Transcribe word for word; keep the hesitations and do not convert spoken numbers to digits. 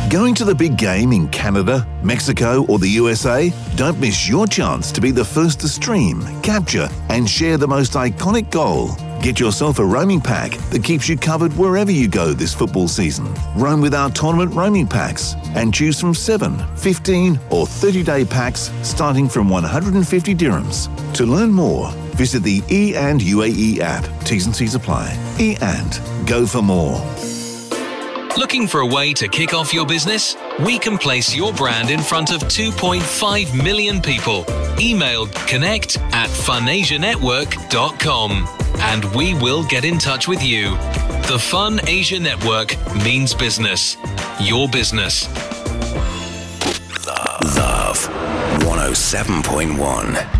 Going to the big game in Canada, Mexico or the U S A? Don't miss your chance to be the first to stream, capture and share the most iconic goal. Get yourself a roaming pack that keeps you covered wherever you go this football season. Roam with our tournament roaming packs and choose from seven, fifteen or thirty-day packs starting from one hundred fifty dirhams. To learn more, visit the E and U A E app. T's and C's apply. E and go for more. Looking for a way to kick off your business? We can place your brand in front of two point five million people. Email connect at funasia network dot com and we will get in touch with you. The Fun Asia Network means business. Your business. Love. Love. one oh seven point one.